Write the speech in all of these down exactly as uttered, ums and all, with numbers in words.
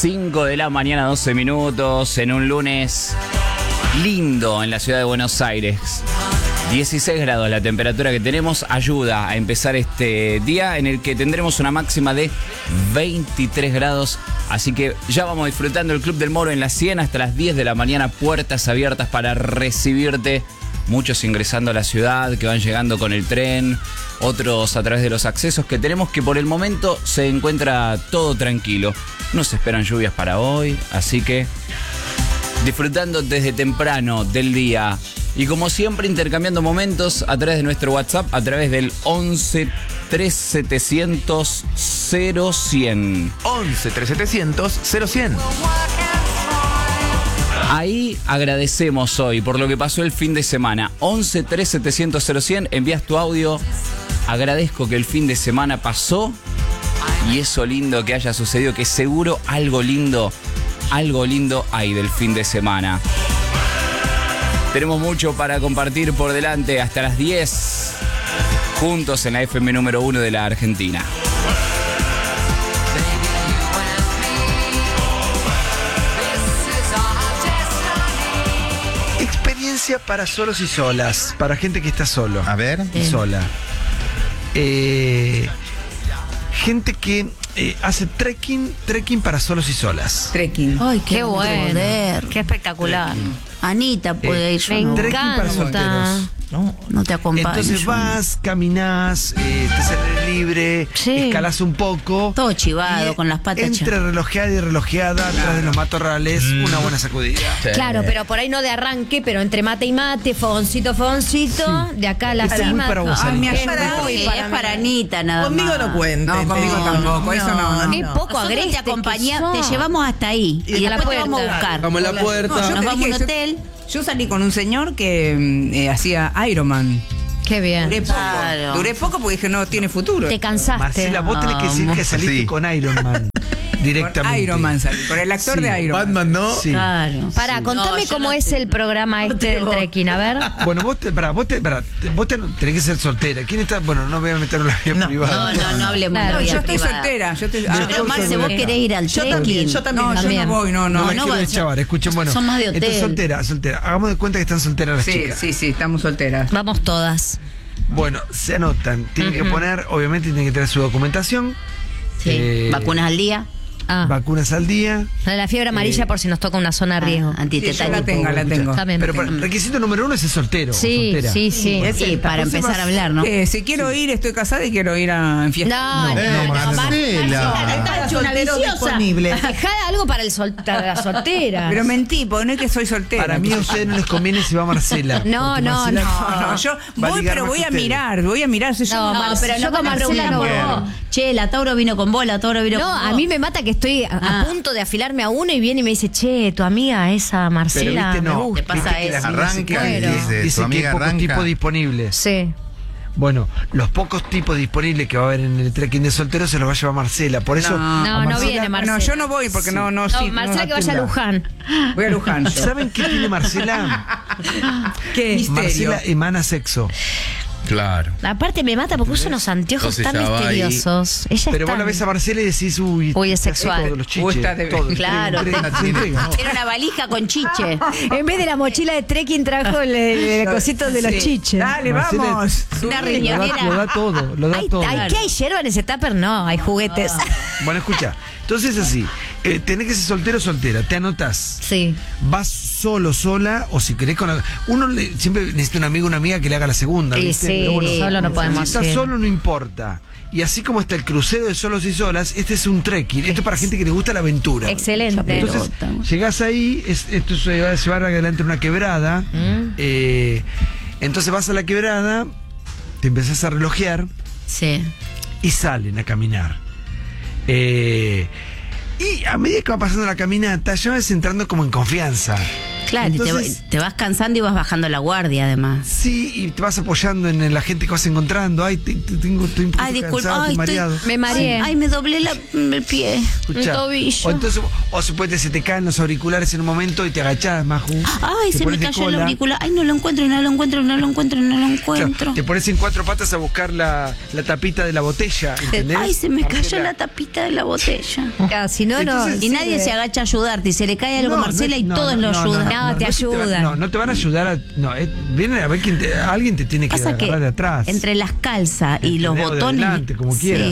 cinco de la mañana, doce minutos, en un lunes lindo en la ciudad de Buenos Aires. dieciséis grados la temperatura que tenemos, ayuda a empezar este día en el que tendremos una máxima de veintitrés grados. Así que ya vamos disfrutando el Club del Moro en la cien hasta las diez de la mañana, puertas abiertas para recibirte. Muchos ingresando a la ciudad, que van llegando con el tren, otros a través de los accesos que tenemos, que por el momento se encuentra todo tranquilo. No se esperan lluvias para hoy, así que disfrutando desde temprano del día. Y como siempre, intercambiando momentos a través de nuestro WhatsApp, a través del once tres setecientos cero cien. once tres setecientos cero cien. Ahí agradecemos hoy por lo que pasó el fin de semana. once tres setecientos cero cien, envías tu audio. Agradezco que el fin de semana pasó y eso lindo que haya sucedido, que seguro algo lindo, algo lindo hay del fin de semana. Tenemos mucho para compartir por delante hasta las diez, juntos en la F M número uno de la Argentina. Experiencia para solos y solas, para gente que está solo. A ver. Y sola. Eh, gente que eh, hace trekking, trekking para solos y solas. Trekking. Ay, qué, Qué bueno, poder. qué espectacular. Anita puede ir, yo Me no. Trekking para encanta. solteros. No. No te acompaño. Entonces yo vas, caminás, eh, te sales libre, Sí. escalás un poco. Todo chivado, y con las patas entre echadas. relojeada y relojeada, atrás de los matorrales, una buena sacudida. Sí. Claro, pero por ahí no de arranque, pero entre mate y mate, fogoncito, fogoncito, de acá a la Es muy cima. para vos, Ay, Anita. me Es ayuda. muy Sí, para es mí. para Anita nada Conmigo más. no cuenten. No, conmigo No, tampoco. no, Eso no, no. Qué no. poco Nosotros agreste te acompañamos, que te sos. llevamos hasta ahí. Y Y, a la después te vamos a puerta. buscar. Vamos a la puerta. No, yo Nos te vamos a dije, un yo- hotel. Yo salí con un señor que mm, eh, hacía Ironman. Qué bien. Duré poco. Claro. Duré poco porque dije, no tiene futuro. Te cansaste. Marcela, vos tenés que decir que saliste Sí. con Iron Man. Directamente. Con Iron Man salí, con el actor Sí. de Iron Man. Batman, ¿no? Sí. Claro. Pará, contame No, yo cómo no es te- el programa este del trekking, a ver. Bueno, vos, te, pará, vos, te, pará, te- vos te- tenés que ser soltera. ¿Quién está? Bueno, no voy a meter en la vida No. privada. No, no, no hablemos Claro, de la No, vida yo estoy privada. soltera. Yo estoy, Pero, ah, pero Marce, vos querés ir al yo trekking. también, yo también. No, También. yo no voy, no, No, no. me no quiero vas a- deschavar, escuchen, bueno. Son más de hotel. Entonces, soltera, soltera. Hagamos de cuenta que están solteras las Sí, chicas. sí, sí, estamos solteras. Vamos todas. Bueno, se anotan. Tienen que poner, obviamente, tienen que tener su documentación. Sí. Eh, Vacunas al día. Ah, Vacunas al día. la de la fiebre amarilla por si nos toca una zona de riesgo. Ah, antitetánico. Sí, yo la tengo, la tengo. También. Pero para- requisito número uno es el soltero. o Sí, soltera. sí, sí. Es Sí, el- para entonces empezar vas- a hablar, ¿no? Eh, si quiero ir, estoy casada y quiero ir a en fiesta. No, no, Eh, no. Marcela. Marcela, una viciosa. Dejá algo para el sol- para la soltera. Pero mentí, porque no es que soy soltera. Para mí a ustedes no les conviene si va Marcela. No, porque no, Marcela- no. No, yo Va a voy, ligar pero más voy que a ustedes. mirar, voy a mirar. Si yo No, No, Marce- pero yo no con me preguntan Marcela con no. vos. Che, la Tauro vino con vos, la Tauro vino No, con vos. a mí me mata que estoy a, a Ah. punto de afilarme a uno y viene y me dice, che, tu amiga esa Pero Marcela, viste, me no. gusta. Te pasa Viste que eso. las minas se Arranca quejan, y dice, dice tu que hay amiga pocos arranca. tipos disponibles. Sí. Bueno, los pocos tipos disponibles que va a haber en el trekking de solteros se los va a llevar Marcela. Por eso. No. No, a no Marcela- viene Marcela. No, yo no voy porque no, no, No, sí, Marcela no, que vaya a atenda. Luján. Voy a Luján yo. ¿Saben qué tiene Marcela? ¿Qué? Misterio. Marcela emana sexo. Claro. Aparte me mata porque usa unos anteojos Entonces tan ya va ahí. misteriosos. Ella Pero está... vos la ves a Marcela y decís, uy, Uy, es sexual. Todos los chiches, Uy, está de- todo, Claro, entrega, te- se entrega. Era una valija con chiche. En vez de la mochila de trekking trajo el, el cosito de los Sí. chiches. Dale, Marcela- vamos. Una Lo da, riñonera. lo da todo, lo da Ay, todo. ay, ¿qué hay hierba en ese tupper? No, hay juguetes. Bueno, escucha. Entonces así, eh, tenés que ser soltero o soltera, te anotás. Sí. Vas solo, sola, o si querés con... la- Uno le- siempre necesita un amigo o una amiga que le haga la segunda. Sí, ¿viste? sí, Pero solo no podemos Si estás ir. solo no importa. Y así como está el crucero de solos y solas, este es un trekking. Esto es para gente que le gusta la aventura. Excelente. Entonces, Pelota. llegás ahí, es- esto se va a llevar adelante una quebrada. Mm. eh, entonces vas a la quebrada, te empezás a relojear Sí. y salen a caminar. Eh, y a medida que va pasando la caminata, ya vas entrando como en confianza. Claro, y te- Entonces- te, vas cansando y vas bajando la guardia, además. Sí, y te vas apoyando en la gente que vas encontrando. Ay, te, te- tengo, estoy un poco Ay, disculpa, cansado, ay, estoy estoy- mareado. Me mareé. Ay, me doblé la- el pie. Escuchá, El tobillo. O entonces, o suponete se te caen los auriculares en un momento y te agachás, Maju. Ay, te se me pones de cayó el cola. auricular. Ay, no lo encuentro, y no lo encuentro, y no lo encuentro, y no lo encuentro. Claro, te pones en cuatro patas a buscar la, la tapita de la botella, ¿entendés? Ay, se me cayó Marcela. la tapita de la botella. Ah, si no, no. Entonces- Y nadie se agacha a ayudarte. Y se le cae algo a No, Marcela no, y no, todos no, lo no, ayudan. No, te es que va- ayudan. no, no te van a ayudar a. No, eh, vienen a ver quién te- alguien te tiene que Pasa que agarrar de atrás. entre las calzas y Entre los dedo de botones. adelante, como sí, quieras.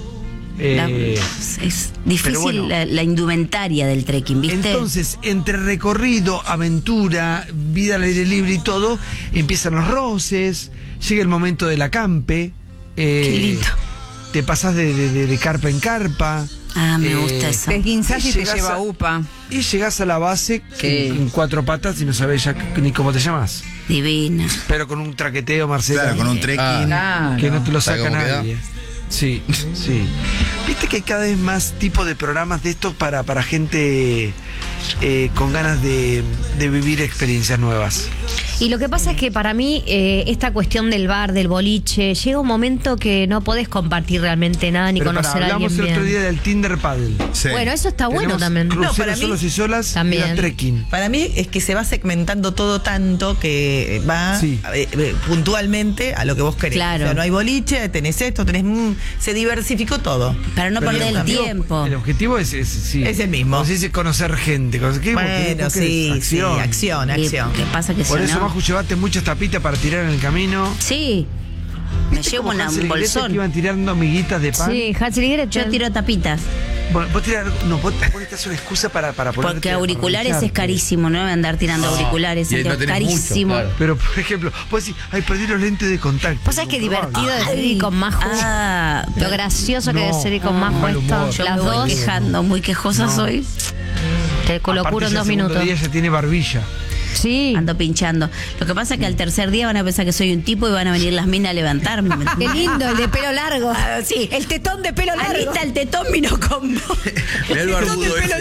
la- Eh, es difícil bueno. la, la indumentaria del trekking, ¿viste? Entonces, entre recorrido, aventura, vida al aire libre y todo, empiezan los roces, llega el momento del acampe. eh, Qué lindo. Te pasás de, de- de- de carpa en carpa. Ah, me eh, gusta eso. Te esguinzás y te llegás lleva a- UPA. Y llegás a la base Sí. en, en cuatro patas y no sabés ya ni cómo te llamas. Divina. Pero con un traqueteo, Marcela. Claro, con un trekking. Claro. Que no te lo ¿Sabe saca cómo queda? nadie. Sí, sí. Viste que hay cada vez más tipos de programas de estos para, para gente eh, con ganas de, de vivir experiencias nuevas. Y lo que pasa es que para mí eh, esta cuestión del bar, del boliche, llega un momento que no podés compartir realmente nada ni Pero conocer pará, a alguien hablamos el bien. otro día del Tinder Paddle. Sí. Bueno, eso está bueno Tenemos también. Cruceros No, para mí- solos y solas También. y la trekking. Para mí es que se va segmentando todo tanto que va Sí. eh, eh, puntualmente a lo que vos querés. Claro. O sea, no hay boliche, tenés esto, tenés... mm, se diversificó todo. Para no Pero perder el objetivo- tiempo. El objetivo es, es, sí. Es el mismo. Como se dice conocer gente. conocer- ¿qué? Porque- Bueno, porque sí, es sí, acción. acción, ¿Qué, acción. qué pasa que Por si eso, no? Maju, llevate muchas tapitas para tirar en el camino. Sí. Me ¿Viste llevo cómo una, Hansel un y Gretel bolsón. que iban tirando miguitas de pan? Sí, Hansel y Gretel. Yo tiro tapitas. Bueno, vos tirar, no, vos, vos necesitas una excusa para, para ponerte Porque a auriculares es aprovecharte. carísimo, no voy a andar tirando auriculares. y ahí no Santiago, tenés mucho, carísimo. claro. Pero, por ejemplo, vos decís, ay, perdí los lentes de contacto. ¿Vos sabés qué divertido es ir con Maju? Ah, Lo gracioso que No, debe ser ir con ah, Maju mal esto. humor. yo Las me voy dos. quejando, muy quejosa soy. Te lo Aparte, curo en ya dos el segundo minutos. día ya tiene barbilla. Sí. Ando pinchando. Lo que pasa es que al tercer día van a pensar que soy un tipo y van a venir las minas a levantarme. ¿me Qué entendés? lindo, el de pelo largo. Ah, sí. El tetón de pelo largo. Anita, el tetón vino con vos. Mirá el barbudo ese.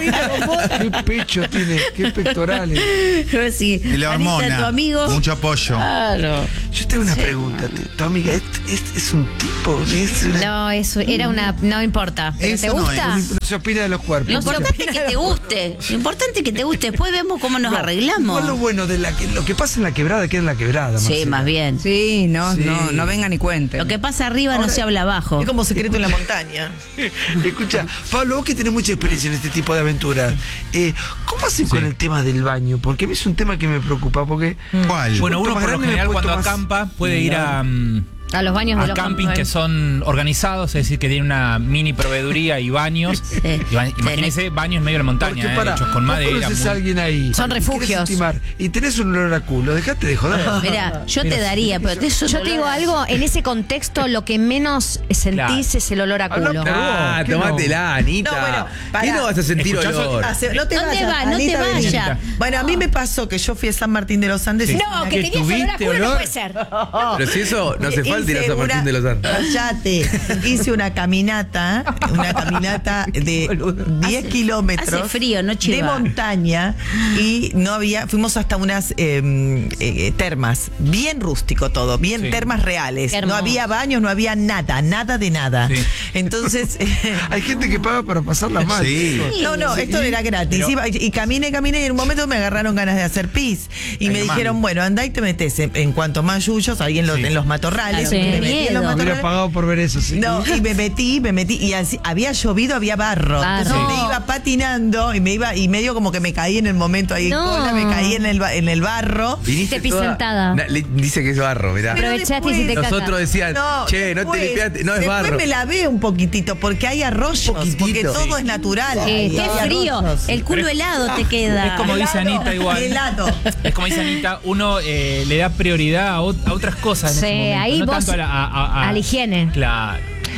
Qué pecho tiene, qué pectorales. Sí. Y la Anita, hormona. tu amigo. Mucho apoyo. Claro. Yo tengo una pregunta. ¿Tu- ¿Tu amiga es, es- es un tipo? ¿Es una- No, eso era una. No importa. ¿Pero Eso ¿Te no gusta? no se opina de los cuerpos? Lo importante es que te guste. Lo importante es que te guste. Después vemos cómo nos No, arreglamos. igual lo bueno de la que, lo que pasa en la quebrada queda en la quebrada. Sí, Marcela. más bien. Sí, no, Sí. no, no venga ni cuente. Lo que pasa arriba no se habla abajo. Es como secreto en la montaña. Escucha, Pablo, vos que tenés mucha experiencia en este tipo de aventuras, eh, ¿cómo hacen con el tema del baño? Porque a mí es un tema que me preocupa, porque... ¿Cuál? Bueno, Cuanto uno más por lo grande me he general puesto cuando más- acampa puede ir a, mm, A los baños de a los camping que campos. son organizados, es decir, que tienen una mini proveeduría y baños. Y va- Imagínense baños en medio de la montaña, Porque eh, para, hechos con vos madera. conoces muy- a alguien ahí. Son y querés refugios. intimar, y tenés un olor a culo, dejate de joder. Mira, yo te daría, pero te Yo te digo algo, en ese contexto lo que menos sentís Claro. es el olor a Habla culo. por vos. Ah, ¿qué no? tomátela, Anita. No, bueno, pará. ¿Qué no vas a sentir Escuchá, olor? Hace- no te ¿Dónde vayas, va? No te Anita, vení. vayas. Bueno, a mí me pasó que yo fui a San Martín de los Andes. y hice No, una- que tenías olor a tuviste culo no olor? puede ser. Pero si eso no hace falta ir a Hice San Martín una- de los Andes. Cállate. Hice una caminata, una caminata de diez Hace- kilómetros. hace frío, no De chiva. montaña y no había, fuimos hasta unas eh, eh, termas, bien rústico todo, bien Sí. termas reales. Qué No hermoso. había baños, no había nada, nada de nada. Sí. Entonces, eh, Hay gente que paga para pasarla mal. Sí. no, no, esto era gratis. Pero- Iba- y caminé, caminé y en un momento me agarraron ganas de hacer pis. Y Ay, me qué dijeron, mal. bueno, andá y te metes en, en cuanto más yuyos, ahí en los, Sí. en los matorrales. Claro, y me qué metí en los miedo. Hubiera matorrales. pagado por ver eso, sí. No, y me metí, me metí, y así, había llovido, había barro. Barro. Entonces me No. iba patinando y me iba, y medio como que me caí en el momento ahí en No. cola, me caí en el, ba- en el barro. Viniste Te pisentada. toda- Na- le- Dice que es barro, mirá. Pero Aprovechaste y hiciste caca. Nosotros decían, che, no después- te limpiaste. No, es después barro. me lavé un poquitito, porque hay arroyos, poquitito. porque todo Sí. es natural. Sí, Y qué hay Frío, arroyos. el culo helado te queda. Es como dice Helado, Anita igual. helado. Es como dice Anita, uno eh, le da prioridad a, ot- a otras cosas en Sí, ese momento, ahí no vos tanto a la, a- a- a la higiene. Claro.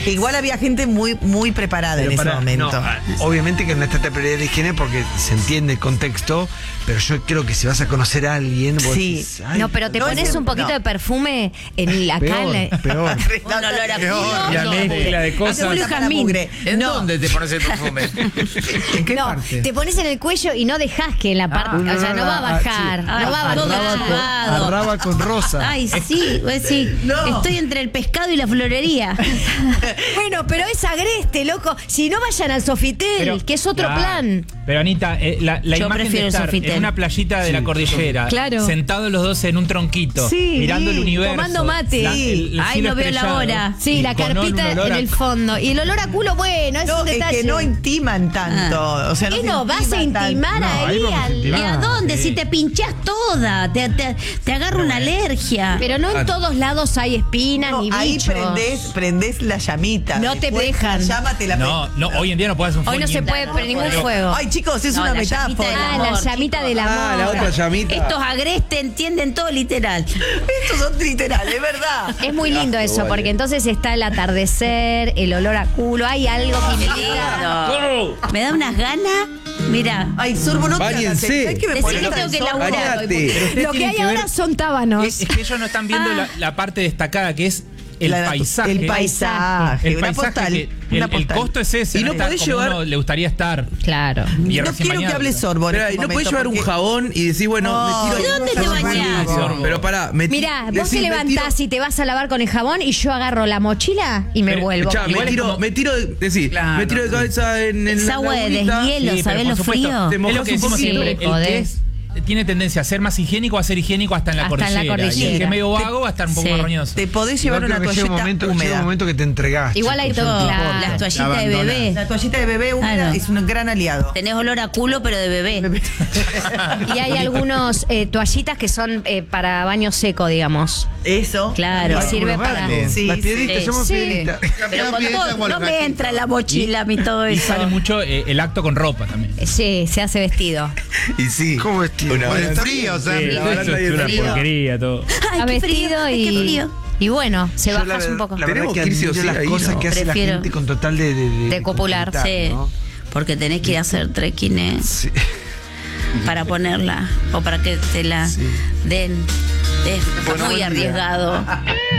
Igual había gente muy, muy preparada Pero en para- ese momento. no, ah, obviamente que no está esta prioridad de higiene porque se entiende el contexto, pero yo creo que si vas a conocer a alguien, vos Sí. decís, "Ay, No, pero te No, pones ese- un poquito no. de perfume en la peor, cara. peor. Un olor a culo. La mezcla de Hace cosas. un jazmín. ¿En No. dónde te pones el perfume? ¿En qué No, parte? te pones en el cuello y no dejas que en la parte, o sea, no va a bajar, Ah, no va a todo bajar. chupado. Arraba con rosa. Ay, sí, voy a decir, No. estoy entre el pescado y la florería. Bueno, pero es agreste, loco. Si no vayan al Sofitel, Pero- que es otro Claro. plan. Pero Anita, eh, la, la Yo imagen prefiero de el estar Sofitel. en una playita de la cordillera, Claro. sentados los dos en un tronquito, Sí, mirando el sí, universo, tomando mate. la- el- el Ay, cielo no veo la estrellado, hora. Sí, y la con carpita un olor en a- el fondo. Y el olor a culo, bueno, es No, un es detalle. que no intiman tanto. O sea, no ¿Qué se no? Vas a intiman tanto. intimar No, ahí ahí vamos a al- intimar. ¿Y a dónde? sí. Si te pinchás toda, te, te, te agarra una alergia. Pero no en todos lados hay espinas No, ni ahí bichos. prendés, prendés la llamita. No te Después dejan. La llama te la No, no, hoy en día no puedes hacer un Hoy no fuego se ni- puede prender ningún Pero- fuego. Ay, chicos, es No, una la llamita metáfora. del Ah, amor, la llamita chicos. del amor. Ah, la otra llamita. Estos agrestes entienden todo literal. Estos son literales, ¿verdad? Es muy lindo eso, porque entonces está el atardecer, el olor a culo, hay algo que me diga. Lindo. Me da unas ganas. Mira. Ay, Sorbo, no te hagas Báñense. eso. Es que me Decí pones que tan tengo que sorbo. laburar. Bañate. Lo que tienen hay que ahora ver- son tábanos. Es, es que ellos no están viendo la, la parte destacada que es el La natu- paisaje. El paisaje. El una paisaje postal. que el, una el postal. costo es ese. Y no está podés como llevar- uno le gustaría estar. Claro. Y No recién quiero que bañado. hable Sorbo en Espera, este ¿y no momento, podés llevar un porque- jabón y decir, bueno, No. me tiro. ¿Y dónde te bañás? Sorbo. Pero pará, me ti- Mira, vos decís, te me levantás tiro- y te vas a lavar con el jabón y yo agarro la mochila y me Pero, vuelvo. Escuchá, Igual me es tiro, como- me tiro de, decí, Claro, me tiro de cabeza en, en Es la agua de lagunita. deshielo, Sí, pero ¿sabés por lo supuesto, frío? te Es mojas lo que un decimos poquito. siempre. El que Podés. es- tiene tendencia a ser más higiénico, a ser higiénico hasta en la Hasta en la cordillera. Y el cordillera. que es medio vago va a estar un poco Sí. más roñoso. Te podés llevar Igual una creo que llega un toallita momento, llega húmeda. un momento que te entregás. Igual hay chicos, todo. no te La, importa. la toallita de abandonás. bebé. La toallita de bebé húmeda Claro. es un gran aliado. Tenés olor a culo, pero de bebé. Y hay algunos eh, toallitas que son eh, para baño seco, digamos. Eso. Claro. Que sirve Vale. para. Sí, Las sí, piedritas, sí. somos Sí. piedritas. Pero con todo, no me entra en la mochila a mí todo Y eso. sale mucho eh, el acto con ropa también. Eh, Sí, se hace vestido. Y sí. ¿Cómo vestido? Una Bueno, baranda- frío, Sí, Sammy. la baranda y el frío. frío. porquería todo. Ay, Está qué frío, vestido ay, qué y. frío. Y bueno, se Yo la bajas ver- un poco. La verdad Tenemos que que irse o admiro sí las ahí, cosas ¿no? que hace Prefiero- la gente con total de... De, De copular, consultar, Sí, ¿no? porque tenés que ir a hacer trekking ¿eh? Sí. para ponerla o para que te la den. Es Bueno, muy buen día. arriesgado.